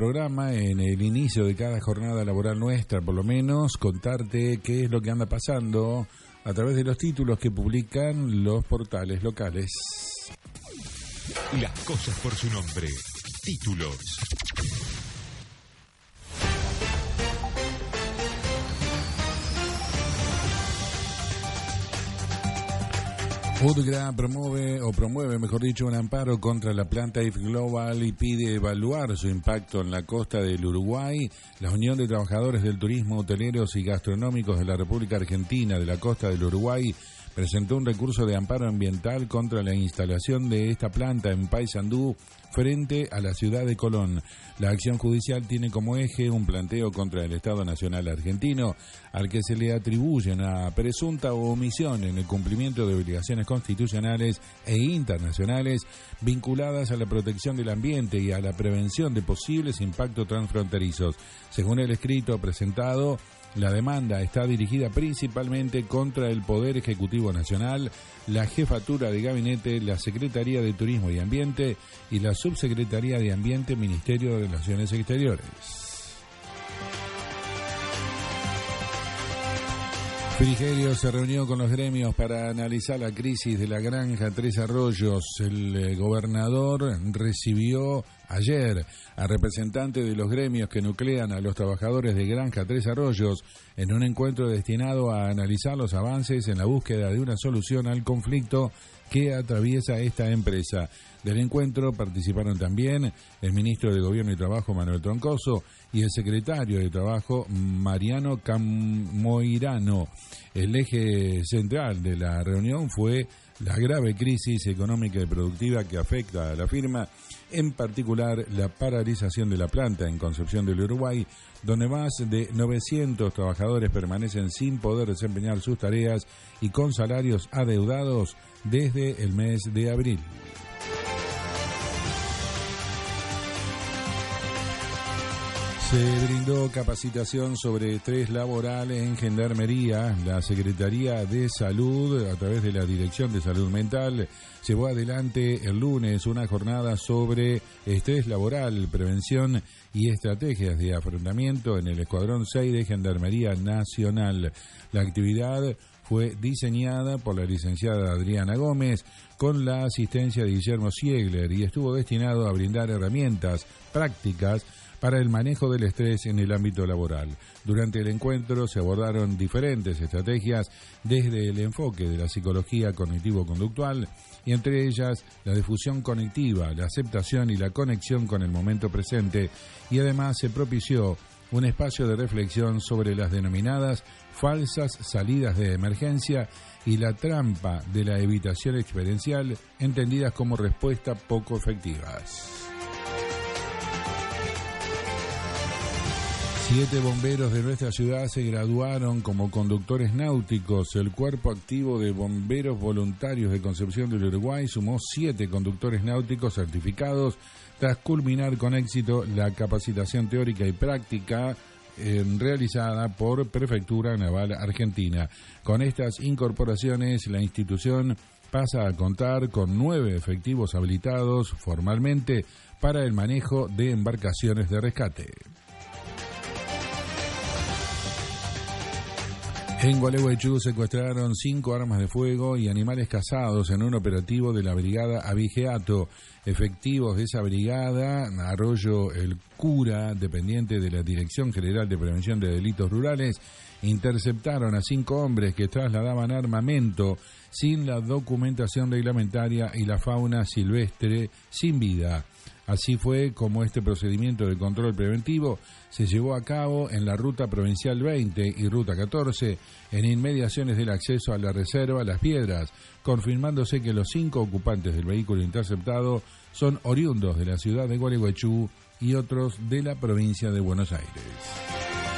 programa, en el inicio de cada jornada laboral nuestra, por lo menos, contarte qué es lo que anda pasando a través de los títulos que publican los portales locales. Las cosas por su nombre. Títulos. UTGRA promueve, mejor dicho, un amparo contra la planta IF Global y pide evaluar su impacto en la costa del Uruguay. La Unión de Trabajadores del Turismo, Hoteleros y Gastronómicos de la República Argentina de la costa del Uruguay presentó un recurso de amparo ambiental contra la instalación de esta planta en Paysandú frente a la ciudad de Colón. La acción judicial tiene como eje un planteo contra el Estado Nacional Argentino, al que se le atribuye una presunta omisión en el cumplimiento de obligaciones constitucionales e internacionales vinculadas a la protección del ambiente y a la prevención de posibles impactos transfronterizos. Según el escrito presentado, la demanda está dirigida principalmente contra el Poder Ejecutivo Nacional, la Jefatura de Gabinete, la Secretaría de Turismo y Ambiente y la Subsecretaría de Ambiente, Ministerio de Relaciones Exteriores. Frigerio se reunió con los gremios para analizar la crisis de la granja Tres Arroyos. El gobernador recibió ayer a representantes de los gremios que nuclean a los trabajadores de granja Tres Arroyos en un encuentro destinado a analizar los avances en la búsqueda de una solución al conflicto que atraviesa esta empresa. Del encuentro participaron también el ministro de Gobierno y Trabajo, Manuel Troncoso, y el secretario de Trabajo, Mariano Camoirano. El eje central de la reunión fue la grave crisis económica y productiva que afecta a la firma, en particular la paralización de la planta en Concepción del Uruguay, donde más de 900 trabajadores permanecen sin poder desempeñar sus tareas y con salarios adeudados desde el mes de abril. Se brindó capacitación sobre estrés laboral en Gendarmería. La Secretaría de Salud, a través de la Dirección de Salud Mental, llevó adelante el lunes una jornada sobre estrés laboral, prevención y estrategias de afrontamiento en el Escuadrón 6 de Gendarmería Nacional. La actividad fue diseñada por la licenciada Adriana Gómez con la asistencia de Guillermo Siegler y estuvo destinado a brindar herramientas prácticas para el manejo del estrés en el ámbito laboral. Durante el encuentro se abordaron diferentes estrategias desde el enfoque de la psicología cognitivo-conductual y entre ellas la difusión conectiva, la aceptación y la conexión con el momento presente, y además se propició un espacio de reflexión sobre las denominadas falsas salidas de emergencia y la trampa de la evitación experiencial, entendidas como respuestas poco efectivas. 7 bomberos de nuestra ciudad se graduaron como conductores náuticos. El Cuerpo Activo de Bomberos Voluntarios de Concepción del Uruguay sumó 7 conductores náuticos certificados tras culminar con éxito la capacitación teórica y práctica realizada por Prefectura Naval Argentina. Con estas incorporaciones, la institución pasa a contar con 9 efectivos habilitados formalmente para el manejo de embarcaciones de rescate. En Gualeguaychú secuestraron 5 armas de fuego y animales cazados en un operativo de la Brigada Abigeato. Efectivos de esa brigada, Arroyo El Cura, dependiente de la Dirección General de Prevención de Delitos Rurales, interceptaron a 5 hombres que trasladaban armamento sin la documentación reglamentaria y la fauna silvestre sin vida. Así fue como este procedimiento de control preventivo se llevó a cabo en la Ruta Provincial 20 y Ruta 14, en inmediaciones del acceso a la reserva Las Piedras, confirmándose que los 5 ocupantes del vehículo interceptado son oriundos de la ciudad de Gualeguaychú y otros de la provincia de Buenos Aires.